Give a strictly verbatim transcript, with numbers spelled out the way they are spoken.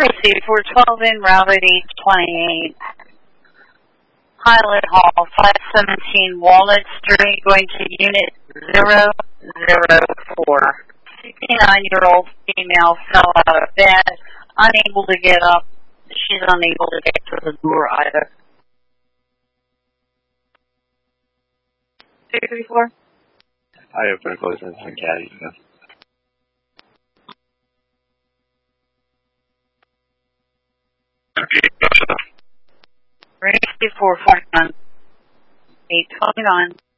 received four twelve in route eight twenty-eight. Pilot Hall, five seventeen Walnut Street, going to unit zero zero four. sixty-nine-year-old female fell out of bed, unable to get up. She's unable to get to the door either. two three four? I open and close in Caddy. Receive four forty-nine. eight twenty-nine.